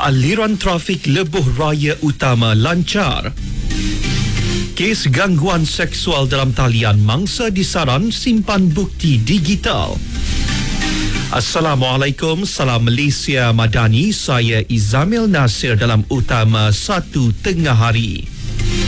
Aliran trafik lebuh raya utama lancar. Kes gangguan seksual dalam talian mangsa disaran simpan bukti digital. Assalamualaikum, salam Malaysia Madani. Saya Izamil Nasir dalam Utama 1 Tengah Hari.